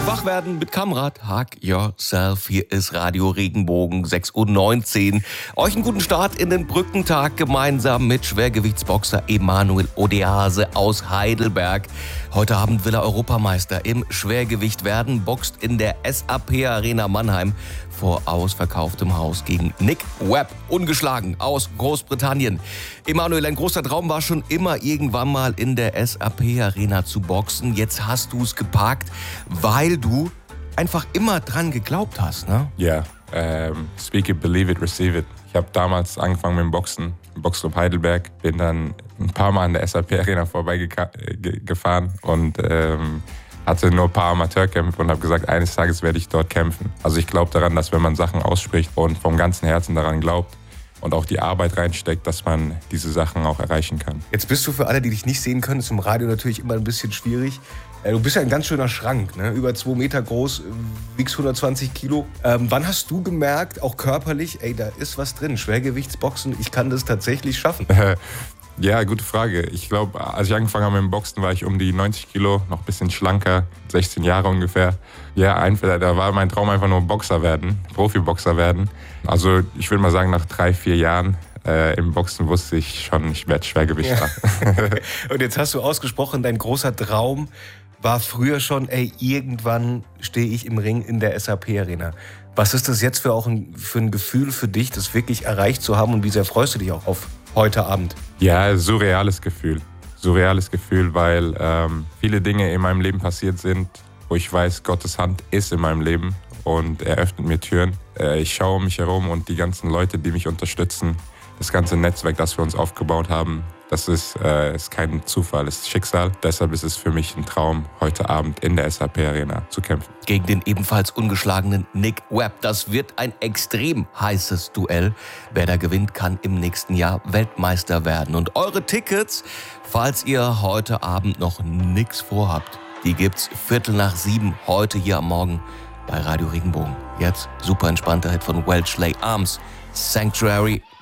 Wach werden mit Kamrat, Hug Yourself. Hier ist Radio Regenbogen 6:19 Uhr. Euch einen guten Start in den Brückentag gemeinsam mit Schwergewichtsboxer Emanuel Odease aus Heidelberg. Heute Abend will er Europameister im Schwergewicht werden, boxt in der SAP Arena Mannheim vor ausverkauftem Haus gegen Nick Webb, ungeschlagen aus Großbritannien. Emanuel, ein großer Traum war schon immer, irgendwann mal in der SAP Arena zu boxen. Jetzt hast du es gepackt, weil du einfach immer dran geglaubt hast, ne? Ja, speak it, believe it, receive it. Ich habe damals angefangen mit dem Boxen, im Boxclub Heidelberg, bin dann ein paar Mal an der SAP Arena vorbeigefahren und hatte nur ein paar Amateurkämpfe und habe gesagt, eines Tages werde ich dort kämpfen. Also ich glaube daran, dass wenn man Sachen ausspricht und vom ganzen Herzen daran glaubt und auch die Arbeit reinsteckt, dass man diese Sachen auch erreichen kann. Jetzt bist du für alle, die dich nicht sehen können, ist im Radio natürlich immer ein bisschen schwierig. Du bist ja ein ganz schöner Schrank, ne? Über 2 Meter groß, wiegst 120 Kilo. Wann hast du gemerkt, auch körperlich, ey, da ist was drin, Schwergewichtsboxen, ich kann das tatsächlich schaffen? Ja, gute Frage. Ich glaube, als ich angefangen habe mit dem Boxen, war ich um die 90 Kilo, noch ein bisschen schlanker, 16 Jahre ungefähr. Ja, da war mein Traum einfach nur Boxer werden, Profiboxer werden. Also ich würde mal sagen, nach 3-4 Jahren im Boxen wusste ich schon, ich werde Schwergewichtler. Ja. Und jetzt hast du ausgesprochen, dein großer Traum war früher schon, ey, irgendwann stehe ich im Ring in der SAP-Arena. Was ist das jetzt für ein Gefühl für dich, das wirklich erreicht zu haben und wie sehr freust du dich auch auf heute Abend? Ja, surreales Gefühl. Surreales Gefühl, weil viele Dinge in meinem Leben passiert sind, wo ich weiß, Gottes Hand ist in meinem Leben und er öffnet mir Türen. Ich schaue um mich herum und die ganzen Leute, die mich unterstützen, das ganze Netzwerk, das wir uns aufgebaut haben, das ist kein Zufall, es ist Schicksal. Deshalb ist es für mich ein Traum, heute Abend in der SAP Arena zu kämpfen. Gegen den ebenfalls ungeschlagenen Nick Webb. Das wird ein extrem heißes Duell. Wer da gewinnt, kann im nächsten Jahr Weltmeister werden. Und eure Tickets, falls ihr heute Abend noch nichts vorhabt, die gibt's 6:45 heute hier am Morgen bei Radio Regenbogen. Jetzt super entspannter Hit von Welsh Lay Arms, Sanctuary.